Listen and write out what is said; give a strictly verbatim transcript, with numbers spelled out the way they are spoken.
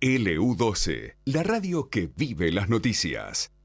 L U doce, la radio que vive las noticias.